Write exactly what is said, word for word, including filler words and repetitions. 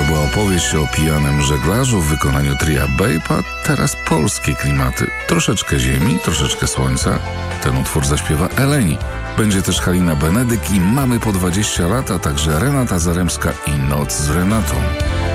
była opowieść o pijanym żeglarzu w wykonaniu tria Bape, a teraz polskie klimaty. Troszeczkę ziemi, troszeczkę słońca. Ten utwór zaśpiewa Eleni. Będzie też Halina Benedyk i Mamy po dwadzieścia lat, a także Renata Zaremska i Noc z Renatą.